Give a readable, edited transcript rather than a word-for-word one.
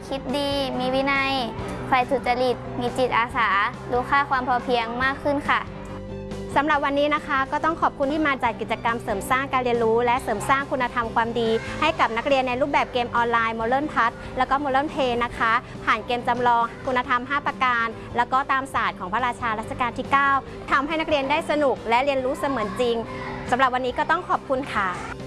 คิดดี มีวินัยใฝ่สุจริตมีจิตอาสารู้ค่าความพอเพียงมากขึ้นค่ะสำหรับวันนี้นะคะก็ต้องขอบคุณที่มาจัดกิจกรรมเสริมสร้างการเรียนรู้และเสริมสร้างคุณธรรมความดีให้กับนักเรียนในรูปแบบเกมออนไลน์ Modern Touch แล้วก็ Modern Play นะคะผ่านเกมจำลองคุณธรรม 5 ประการแล้วก็ตามศาสตร์ของพระราชารัชกาลที่ 9ทำให้นักเรียนได้สนุกและเรียนรู้เสมือนจริงสำหรับวันนี้ก็ต้องขอบคุณค่ะ